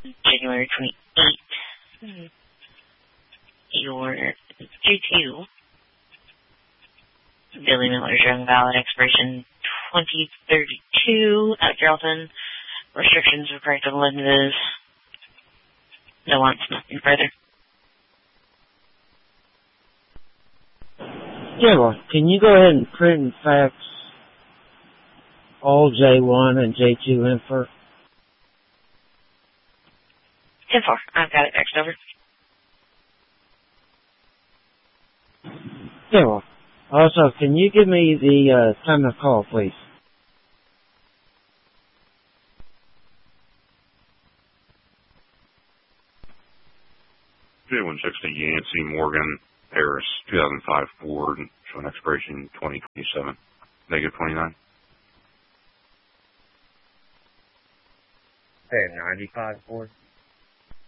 January 28th. Your J2, Billy Miller's Young Ballot, expiration 2032 at Geraldton. Restrictions are correct and limited. No wants, nothing further. Yeah, well, can you go ahead and print and fax all J1 and J2 info? 10-4. I've got it faxed over. Yeah, well, also, can you give me the time of call, please? J160 Yancey Morgan Harris 2005 Ford, showing expiration 2027, negative 29. Hey, 95 Ford.